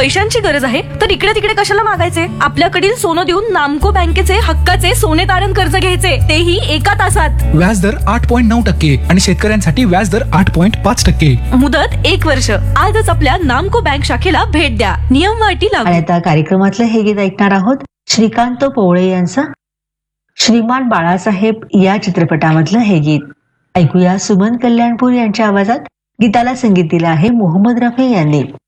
पैशांची गरज आहे तर इकडे तिकडे कशाला मागायचे? आपल्याकडील सोनं देऊन नामको बँकेचे हक्काचे सोने तारण कर्ज घ्यायचे, तेही एका तासात. व्याजदर 8.9% आणि शेतकऱ्यांसाठी व्याजदर 8.5%. मुदत 1 वर्ष. आजच आपल्या नामको बँक शाखेला भेट द्या. नियम व अटी लागू. आणि आता कार्यक्रमातलं हे गीत ऐकणार आहोत श्रीकांत पोवळे यांचं श्रीमान बाळासाहेब या चित्रपटामधलं हे गीत. ऐकूया सुमन कल्याणपूर यांच्या आवाजात. गीताला संगीत दिलं आहे मोहम्मद रफी यांनी.